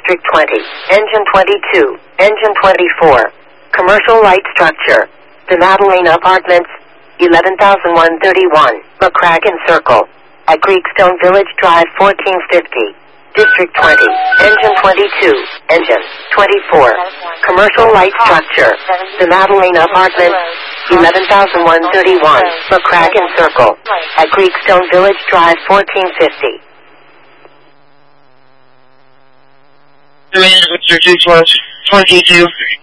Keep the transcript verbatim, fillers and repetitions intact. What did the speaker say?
District twenty, Engine twenty-two, Engine twenty-four. Commercial light structure. The Madalena Apartments, eleven thousand one hundred thirty-one, McCracken Circle. At Creekstone Village Drive fourteen fifty. District twenty, Engine twenty-two, Engine twenty-four. Commercial light structure. The Madalena Apartments, eleven thousand one hundred thirty-one, McCracken Circle. At Creekstone Village Drive fourteen fifty. District twenty-two.